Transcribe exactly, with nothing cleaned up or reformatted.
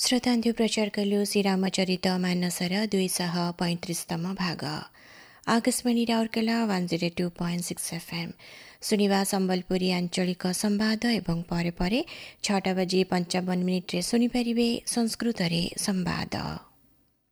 श्रोतान्धु प्रचार कलु श्रीरामचरित मानसर दुईशह पैंतीसतम भाग Akashvani Rourkela one zero two point six FM शुणिवा Sambalpuri आंचलिक संवाद एवं परे परे छटा बजी पंचावन मिनिट्रे शुणिपारे संस्कृत रे संवाद।